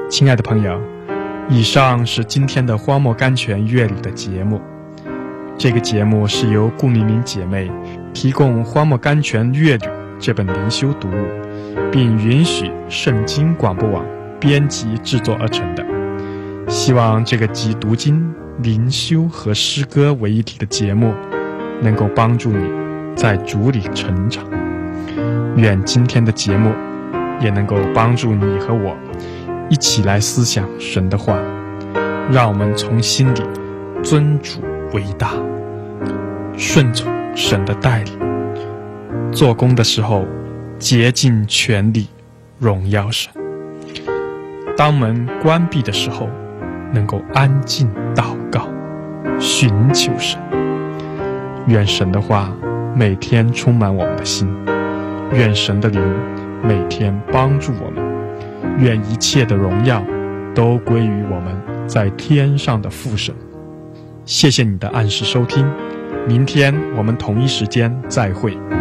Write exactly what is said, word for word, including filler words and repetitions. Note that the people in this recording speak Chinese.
亲爱的朋友，以上是今天的荒漠甘泉乐旅的节目。这个节目是由顾明明姐妹提供荒漠甘泉乐旅这本灵修读物，并允许圣经广播网编辑制作而成的。希望这个集读经、灵修和诗歌为一体的节目能够帮助你在主里成长。愿今天的节目也能够帮助你和我一起来思想神的话，让我们从心里尊主为大，顺从神的带领，做工的时候竭尽全力荣耀神，当门关闭的时候能够安静祷告，寻求神。愿神的话每天充满我们的心，愿神的灵每天帮助我们，愿一切的荣耀都归于我们在天上的父神。谢谢你的按时收听，明天我们同一时间再会。